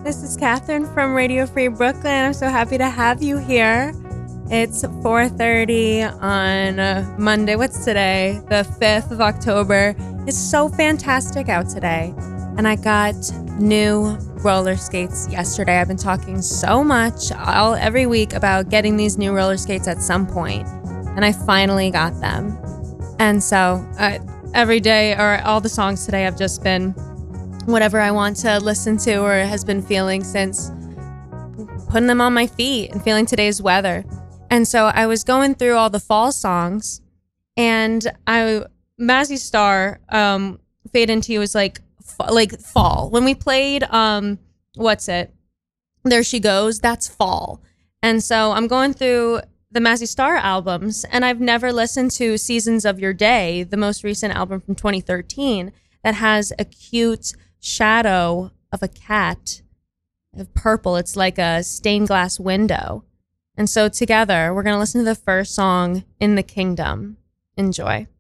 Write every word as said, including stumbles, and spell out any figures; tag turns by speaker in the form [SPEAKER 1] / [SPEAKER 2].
[SPEAKER 1] This is Catherine from Radio Free Brooklyn. I'm so happy to have you here. It's four thirty on uh, Monday. What's today? The fifth of October. It's so fantastic out today. And I got new roller skates yesterday. I've been talking so much all every week about getting these new roller skates at some point, and I finally got them. And so uh, every day, or all the songs today, have just been whatever I want to listen to or has been feeling since putting them on my feet and feeling today's weather. And so I was going through all the fall songs, and I Mazzy Star, um, Fade Into You was like f- like fall. When we played um, what's it? There She Goes. That's fall. And so I'm going through the Mazzy Star albums, and I've never listened to Seasons of Your Day, the most recent album from twenty thirteen, that has a cute shadow of a cat of purple. It's like a stained glass window. And so together, we're going to listen to the first song, In the Kingdom. Enjoy.